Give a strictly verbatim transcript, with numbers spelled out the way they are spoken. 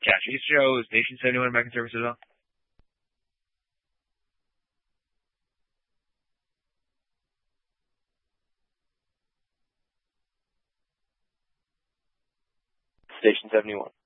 Gotcha. East Show, Station seventy-one back in service as well? Station seventy-one.